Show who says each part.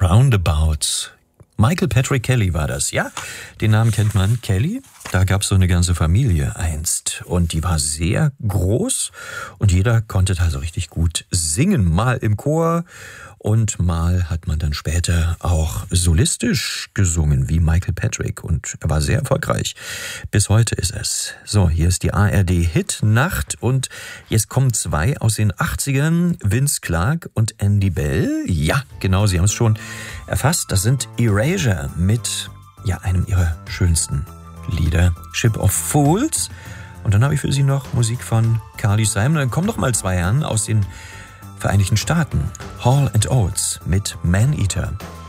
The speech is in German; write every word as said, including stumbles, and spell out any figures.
Speaker 1: Roundabouts. Michael Patrick Kelly war das, ja? Den Namen kennt man, Kelly. Da gab's so eine ganze Familie einst. Und die war sehr groß. Und jeder konnte da so richtig gut singen. Mal im Chor und mal hat man dann später auch solistisch gesungen, wie Michael Patrick. Und er war sehr erfolgreich. Bis heute ist es. So, hier ist die A R D-Hit-Nacht. Und jetzt kommen zwei aus den achtzigern. Vince Clarke und Andy Bell. Ja, genau, Sie haben es schon erfasst. Das sind Erasure mit ja, einem ihrer schönsten Lieder, Ship of Fools. Und dann habe ich für Sie noch Musik von Carly Simon. Dann kommen noch mal zwei an aus den Vereinigten Staaten. Hall and Oates mit Man Eater.